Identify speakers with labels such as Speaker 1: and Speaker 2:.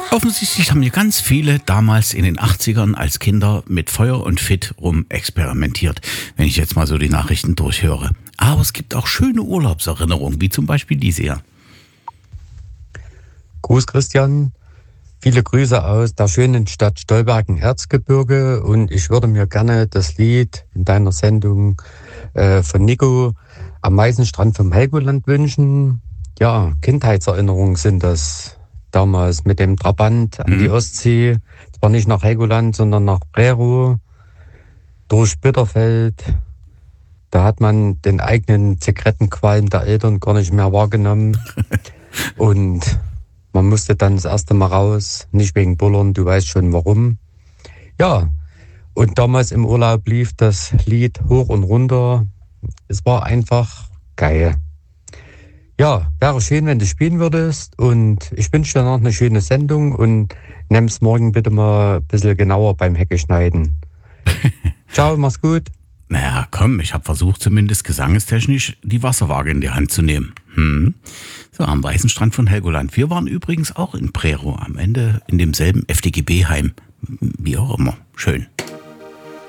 Speaker 1: Offensichtlich haben hier ganz viele damals in den 80ern als Kinder mit Feuer und Fit rum experimentiert, wenn ich jetzt mal so die Nachrichten durchhöre. Aber es gibt auch schöne Urlaubserinnerungen, wie zum Beispiel diese hier.
Speaker 2: Gruß Christian, viele Grüße aus der schönen Stadt Stolberg im Erzgebirge und ich würde mir gerne das Lied in deiner Sendung von Nico am Meisenstrand vom Helgoland wünschen. Ja, Kindheitserinnerungen sind das. Damals mit dem Trabant an die Ostsee. Zwar nicht nach Helgoland, sondern nach Prerow, durch Bitterfeld. Da hat man den eigenen Zigarettenqualm der Eltern gar nicht mehr wahrgenommen. Und man musste dann das erste Mal raus, nicht wegen Bullern, du weißt schon warum. Ja, und damals im Urlaub lief das Lied hoch und runter. Es war einfach geil. Ja, wäre schön, wenn du spielen würdest und ich wünsche dir noch eine schöne Sendung und nimm's morgen bitte mal ein bisschen genauer beim Hecke schneiden. Ciao, mach's gut.
Speaker 1: Naja, komm, ich habe versucht zumindest gesangestechnisch die Wasserwaage in die Hand zu nehmen. So, am weißen Strand von Helgoland. Wir waren übrigens auch in Prerow, am Ende in demselben FDGB-Heim. Wie auch immer. Schön.